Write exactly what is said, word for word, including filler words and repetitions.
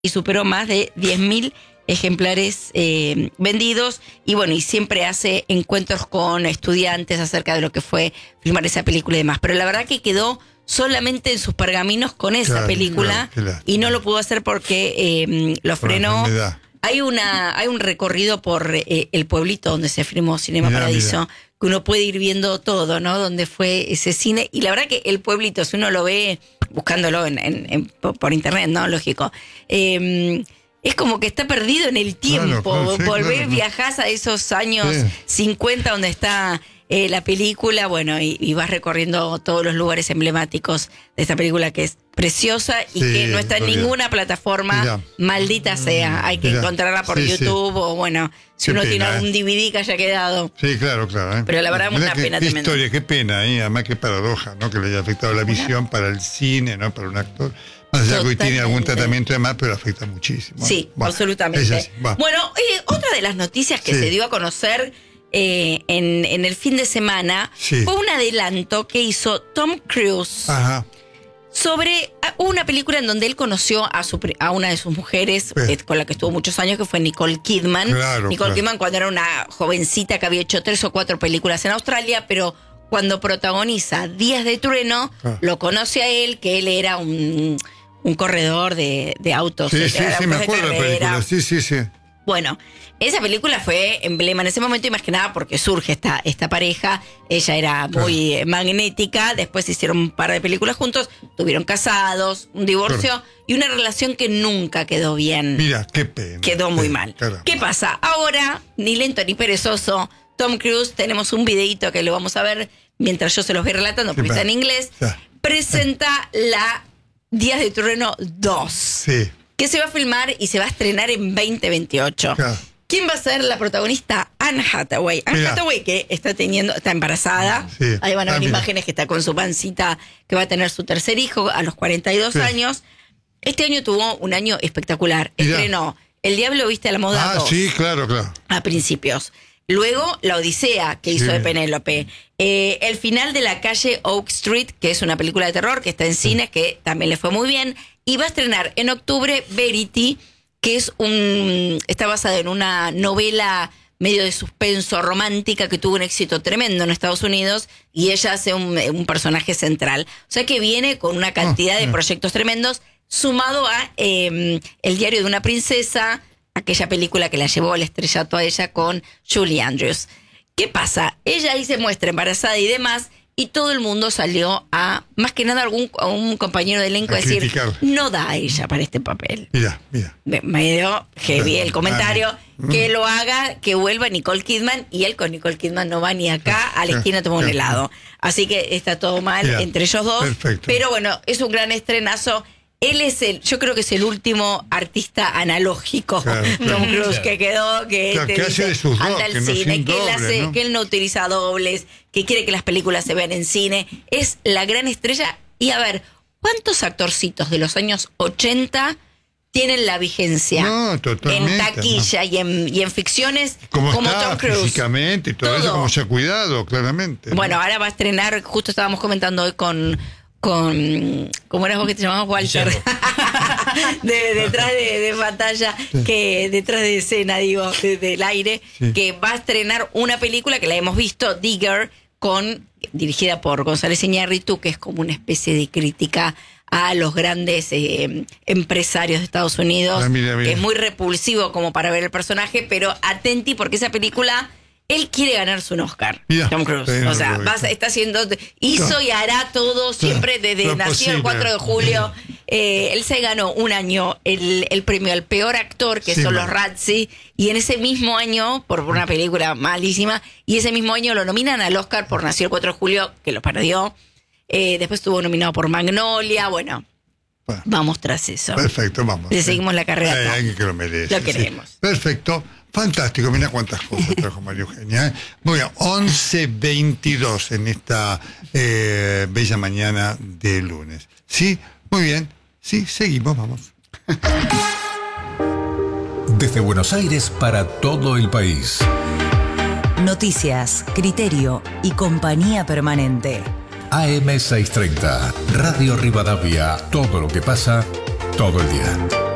y superó más de diez mil ejemplares eh, vendidos. Y bueno, y siempre hace encuentros con estudiantes acerca de lo que fue filmar esa película y demás. Pero la verdad que quedó solamente en sus pergaminos con esa claro, película claro, claro. y no lo pudo hacer porque eh, lo Por frenó. enfermedad. Hay una hay un recorrido por eh, el pueblito donde se filmó Cinema Mirá, Paradiso, mirá. que uno puede ir viendo todo, ¿no? Donde fue ese cine. Y la verdad que el pueblito, si uno lo ve buscándolo en, en, en, por internet, ¿no? Lógico. Eh, es como que está perdido en el tiempo. Claro, claro, sí, Volvés, claro. viajás a esos años Sí. cincuenta donde está eh, la película, bueno, y, y vas recorriendo todos los lugares emblemáticos de esta película que es preciosa y Sí, que no está en Gloria. ninguna plataforma, Mirá. maldita sea. Hay que Mirá. encontrarla por Sí, sí. YouTube o bueno, si Qué uno pena, tiene ¿eh? algún D V D que haya quedado. Sí, claro, claro. ¿eh? Pero la verdad, Mirá una qué, pena qué tremenda. historia, qué pena, ¿eh? Además qué paradoja, ¿no? Que le haya afectado la visión para el cine, ¿no? Para un actor. Más allá que hoy tiene algún Totalmente. tratamiento de más, pero afecta muchísimo. Sí, Bueno, absolutamente. es así, va. Bueno, eh, otra de las noticias que Sí. se dio a conocer eh, en, en el fin de semana Sí. fue un adelanto que hizo Tom Cruise Ajá. sobre ah, una película en donde él conoció a, su, pri- a una de sus mujeres Sí. eh, con la que estuvo muchos años, que fue Nicole Kidman. Claro, Nicole claro. Kidman cuando era una jovencita que había hecho tres o cuatro películas en Australia, pero cuando protagoniza Días de Trueno, Ah. lo conoce a él, que él era un, un corredor de, de autos. Sí, de sí, autos sí, me de acuerdo de la carrera. película. Sí, sí, sí. Bueno, esa película fue emblema en ese momento y más que nada porque surge esta, esta pareja. Ella era muy eh, magnética, después hicieron un par de películas juntos, tuvieron casados, un divorcio Claro. y una relación que nunca quedó bien. Mira, qué pena. Quedó muy Sí, mal. caramba. ¿Qué pasa? Ahora, ni lento ni perezoso, Tom Cruise, tenemos un videíto que lo vamos a ver mientras yo se los voy relatando porque Sí, está va. en inglés. Ya. Presenta la Días de Trueno dos. Sí, Que se va a filmar y se va a estrenar en veinte veintiocho. claro. ¿Quién va a ser la protagonista? Anne Hathaway. Anne Mirá. Hathaway que está teniendo, está embarazada. Sí. Ahí van a Ah, ver mira. imágenes que está con su pancita, que va a tener su tercer hijo a los cuarenta y dos Sí. años. Este año tuvo un año espectacular. Mirá. Estrenó El Diablo Viste a la Moda Ah, dos sí, claro, claro. a principios. Luego La Odisea, que hizo Sí. de Penélope. Eh, el final de La Calle Oak Street, que es una película de terror que está en cines, que también le fue muy bien. Y va a estrenar en octubre Verity, que es un está basada en una novela medio de suspenso romántica que tuvo un éxito tremendo en Estados Unidos y ella hace un, un personaje central. O sea que viene con una cantidad de Ah, proyectos tremendos, sumado a eh, El diario de una princesa, aquella película que la llevó al estrellato a ella con Julie Andrews. ¿Qué pasa? Ella ahí se muestra embarazada y demás, y todo el mundo salió a, más que nada, algún, a un compañero de elenco A a decir, criticar. no da a ella para este papel. Mira, mira. Me, me dio heavy el comentario, Ah, que lo haga, que vuelva Nicole Kidman, y él con Nicole Kidman no va ni acá a la Ah, esquina a tomar un ah, helado. Así que está todo mal Ya, entre ellos dos. perfecto. Pero bueno, es un gran estrenazo. Él es el, yo creo que es el último artista analógico, Claro, Tom claro. Cruise, Claro. que quedó, que Claro, te que hace dice, de sus dos, anda al que no cine, sin que él doble, hace, ¿no? que él no utiliza dobles, que quiere que las películas se vean en cine. Es la gran estrella. Y a ver, ¿cuántos actorcitos de los años ochenta tienen la vigencia No, totalmente, en taquilla y en, y en ficciones Como, como está Tom Cruise? físicamente y todo, eso, Todo. como se ha cuidado, claramente. ¿no? Bueno, ahora va a estrenar, justo estábamos comentando hoy con, con ¿cómo eras vos que te llamabas, Walter? de, detrás de, de pantalla, que detrás de escena, digo, de- del aire, Sí. que va a estrenar una película que la hemos visto, Digger, con dirigida por González Iñárritu, que es como una especie de crítica a los grandes eh, empresarios de Estados Unidos, Ah, mira, mira. que es muy repulsivo como para ver el personaje, pero atenti porque esa película, él quiere ganarse un Oscar, Mira, Tom Cruise. sí, no o sea, lo vas- vi. está haciendo, hizo y hará todo siempre desde lo nació el posible. cuatro de julio. Eh, él se ganó un año el, el premio al peor actor, que Sí, son man. los Razzie, y en ese mismo año, por una película malísima, y ese mismo año lo nominan al Oscar por Nació el cuatro de julio, que lo perdió. Eh, después estuvo nominado por Magnolia, bueno, Bueno, vamos tras eso. perfecto, vamos. Le seguimos la carrera a Hay Tom. alguien que lo merece. Lo sí. queremos. Perfecto. Fantástico, mira cuántas cosas trajo María Eugenia. ¿eh? Bueno, once veintidós en esta eh, bella mañana de lunes. Sí, muy bien. Sí, seguimos, vamos. Desde Buenos Aires para todo el país. Noticias, criterio y compañía permanente. A M seiscientos treinta, Radio Rivadavia, todo lo que pasa, todo el día.